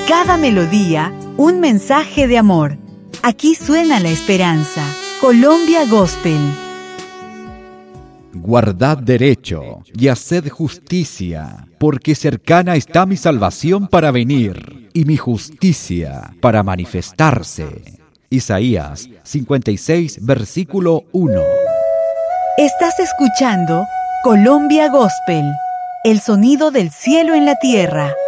Cada melodía, un mensaje de amor. Aquí suena la esperanza. Colombia Gospel. Guardad derecho y haced justicia, porque cercana está mi salvación para venir, y mi justicia para manifestarse. Isaías 56, versículo 1. Estás escuchando Colombia Gospel, el sonido del cielo en la tierra.